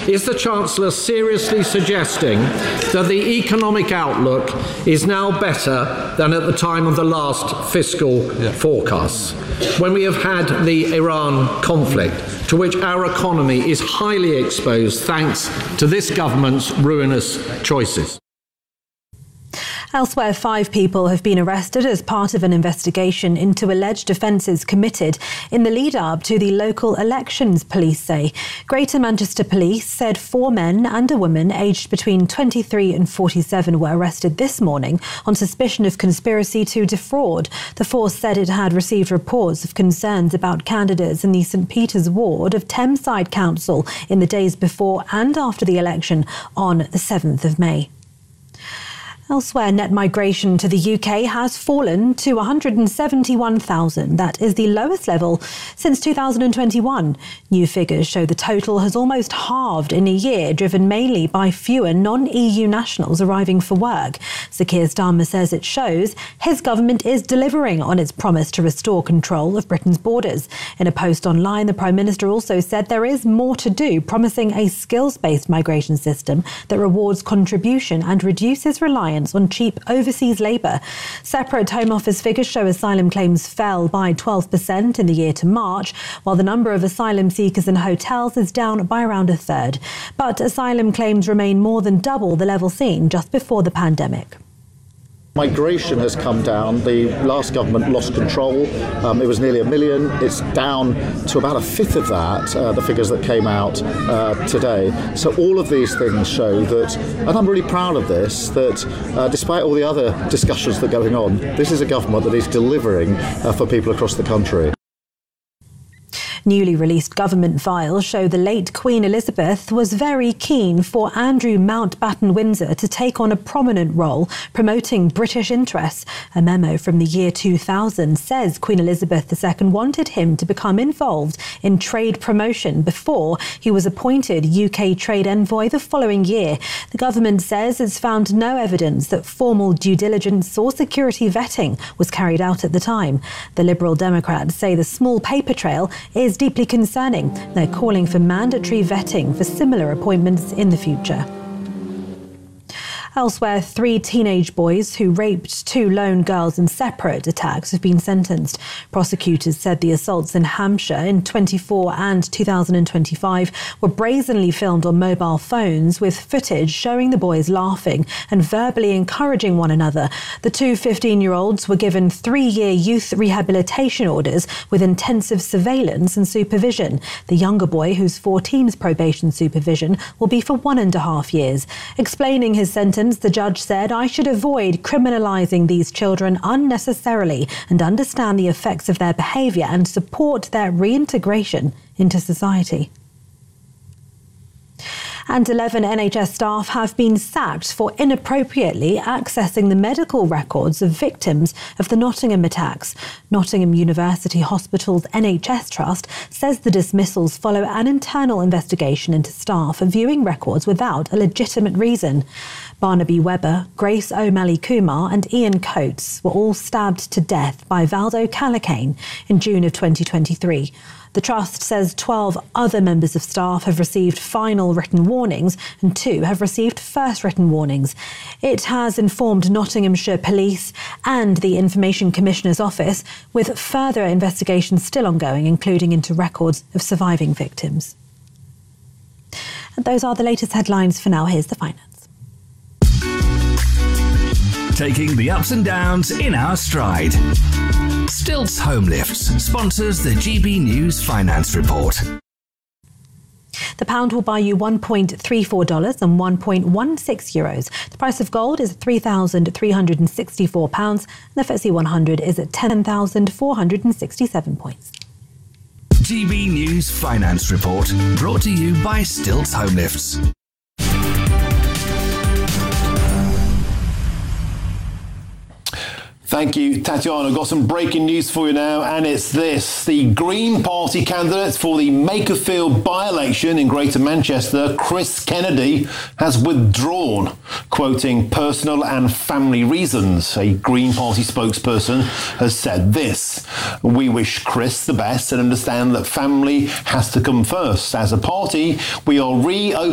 Is the Chancellor seriously suggesting that the economic outlook is now better than at the time of the last fiscal forecasts, when we have had the Iran conflict, to which our economy is highly exposed thanks to this government's ruinous choices? Elsewhere, 5 people have been arrested as part of an investigation into alleged offences committed in the lead-up to the local elections, police say. Greater Manchester Police said 4 men and a woman aged between 23 and 47 were arrested this morning on suspicion of conspiracy to defraud. The force said it had received reports of concerns about candidates in the St Peter's ward of Thameside Council in the days before and after the election on the 7th of May. Elsewhere, net migration to the UK has fallen to 171,000. That is the lowest level since 2021. New figures show the total has almost halved in a year, driven mainly by fewer non-EU nationals arriving for work. Sir Keir Starmer says it shows his government is delivering on its promise to restore control of Britain's borders. In a post online, the Prime Minister also said there is more to do, promising a skills-based migration system that rewards contribution and reduces reliance on cheap overseas labour. Separate Home Office figures show asylum claims fell by 12% in the year to March, while the number of asylum seekers in hotels is down by around a third. But asylum claims remain more than double the level seen just before the pandemic. Migration has come down. The last government lost control. It was nearly 1 million. It's down to about a fifth of that, the figures that came out today. So all of these things show that, and I'm really proud of this, that despite all the other discussions that are going on, this is a government that is delivering for people across the country. Newly released government files show the late Queen Elizabeth was very keen for Andrew Mountbatten Windsor to take on a prominent role promoting British interests. A memo from the year 2000 says Queen Elizabeth II wanted him to become involved in trade promotion before he was appointed UK trade envoy the following year. The government says it's found no evidence that formal due diligence or security vetting was carried out at the time. The Liberal Democrats say the small paper trail is deeply concerning. They're calling for mandatory vetting for similar appointments in the future. Elsewhere, 3 teenage boys who raped 2 lone girls in separate attacks have been sentenced. Prosecutors said the assaults in Hampshire in 2024 and 2025 were brazenly filmed on mobile phones, with footage showing the boys laughing and verbally encouraging one another. The 2 15-year-olds were given 3-year youth rehabilitation orders with intensive surveillance and supervision. The younger boy, who's 14's probation supervision, will be for 1.5 years. Explaining his sentence, the judge said, "I should avoid criminalising these children unnecessarily and understand the effects of their behaviour and support their reintegration into society." And 11 NHS staff have been sacked for inappropriately accessing the medical records of victims of the Nottingham attacks. Nottingham University Hospital's NHS Trust says the dismissals follow an internal investigation into staff viewing records without a legitimate reason. Barnaby Webber, Grace O'Malley Kumar and Ian Coates were all stabbed to death by Valdo Calacane in June of 2023. The Trust says 12 other members of staff have received final written warnings and 2 have received first written warnings. It has informed Nottinghamshire Police and the Information Commissioner's Office, with further investigations still ongoing, including into records of surviving victims. And those are the latest headlines for now. Here's the finance. Taking the ups and downs in our stride. Stilts Home Lifts sponsors the GB News Finance Report. The pound will buy you $1.34 and €1.16. The price of gold is £3,364 and the FTSE 100 is at 10,467 points. GB News Finance Report, brought to you by Stilts Home Lifts. Thank you, Tatiana. I've got some breaking news for you now, and it's this. The Green Party candidate for the Makerfield by-election in Greater Manchester, Chris Kennedy, has withdrawn, quoting personal and family reasons. A Green Party spokesperson has said this: "We wish Chris the best and understand that family has to come first. As a party, we are reopening